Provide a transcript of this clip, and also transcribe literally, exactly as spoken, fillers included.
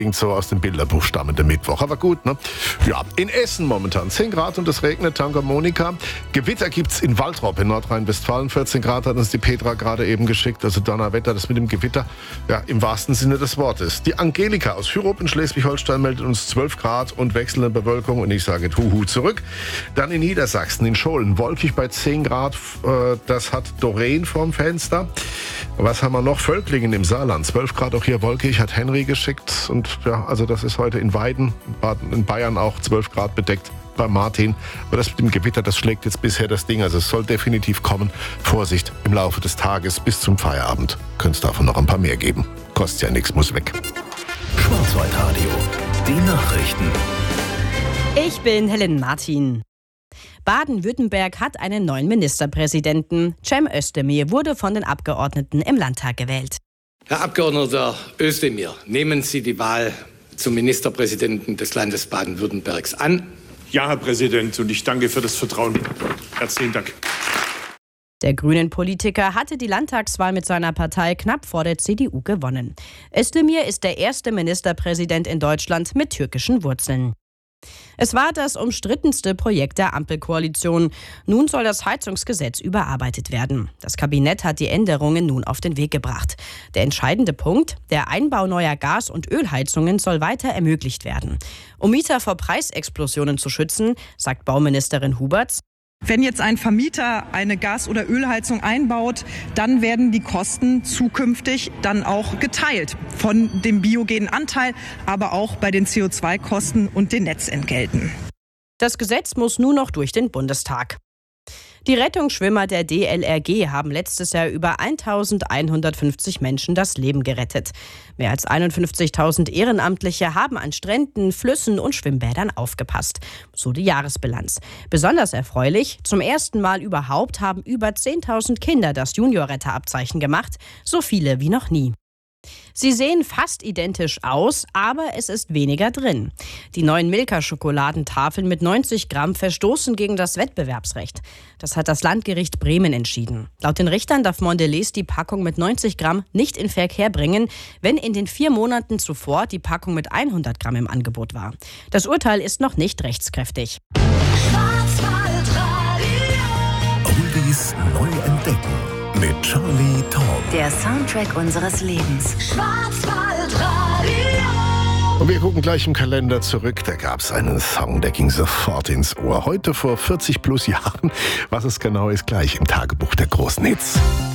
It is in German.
Klingt so aus dem Bilderbuch stammender Mittwoch, aber gut, ne? Ja, in Essen momentan zehn Grad und es regnet, Tango Monika. Gewitter gibt's in Waltrop in Nordrhein-Westfalen, vierzehn Grad hat uns die Petra gerade eben geschickt, also Donnerwetter, das mit dem Gewitter, ja, im wahrsten Sinne des Wortes. Die Angelika aus Hürop in Schleswig-Holstein meldet uns zwölf Grad und wechselnde Bewölkung und ich sage Tuhu zurück. Dann in Niedersachsen, in Schollen, wolkig bei zehn Grad, äh, das hat Doreen vorm Fenster. Was haben wir noch? Völklingen im Saarland, zwölf Grad, auch hier wolkig, hat Henry geschickt und ja, also das ist heute in Weiden, in Bayern auch zwölf Grad bedeckt bei Martin. Aber das mit dem Gewitter, das schlägt jetzt bisher das Ding. Also es soll definitiv kommen. Vorsicht, im Laufe des Tages bis zum Feierabend könnte es davon noch ein paar mehr geben. Kostet ja nichts, muss weg. Schwarzwaldradio, die Nachrichten. Ich bin Helen Martin. Baden-Württemberg hat einen neuen Ministerpräsidenten. Cem Özdemir wurde von den Abgeordneten im Landtag gewählt. Herr Abgeordneter Özdemir, nehmen Sie die Wahl zum Ministerpräsidenten des Landes Baden-Württembergs an? Ja, Herr Präsident, und ich danke für das Vertrauen. Herzlichen Dank. Der Grünen-Politiker hatte die Landtagswahl mit seiner Partei knapp vor der C D U gewonnen. Özdemir ist der erste Ministerpräsident in Deutschland mit türkischen Wurzeln. Es war das umstrittenste Projekt der Ampelkoalition. Nun soll das Heizungsgesetz überarbeitet werden. Das Kabinett hat die Änderungen nun auf den Weg gebracht. Der entscheidende Punkt: Der Einbau neuer Gas- und Ölheizungen soll weiter ermöglicht werden. Um Mieter vor Preisexplosionen zu schützen, sagt Bauministerin Huberts: Wenn jetzt ein Vermieter eine Gas- oder Ölheizung einbaut, dann werden die Kosten zukünftig dann auch geteilt von dem biogenen Anteil, aber auch bei den C O zwei Kosten und den Netzentgelten. Das Gesetz muss nun noch durch den Bundestag. Die Rettungsschwimmer der D L R G haben letztes Jahr über eintausendeinhundertfünfzig Menschen das Leben gerettet. Mehr als einundfünfzigtausend Ehrenamtliche haben an Stränden, Flüssen und Schwimmbädern aufgepasst. So die Jahresbilanz. Besonders erfreulich: Zum ersten Mal überhaupt haben über zehntausend Kinder das Juniorretterabzeichen gemacht. So viele wie noch nie. Sie sehen fast identisch aus, aber es ist weniger drin. Die neuen Milka-Schokoladentafeln mit neunzig Gramm verstoßen gegen das Wettbewerbsrecht. Das hat das Landgericht Bremen entschieden. Laut den Richtern darf Mondelez die Packung mit neunzig Gramm nicht in Verkehr bringen, wenn in den vier Monaten zuvor die Packung mit hundert Gramm im Angebot war. Das Urteil ist noch nicht rechtskräftig. Oldies neu entdecken mit Charlie Tom. Der Soundtrack unseres Lebens. Schwarzwaldradio. Und wir gucken gleich im Kalender zurück. Da gab es einen Song, der ging sofort ins Ohr. Heute vor vierzig plus Jahren. Was es genau ist, gleich im Tagebuch der großen Hits.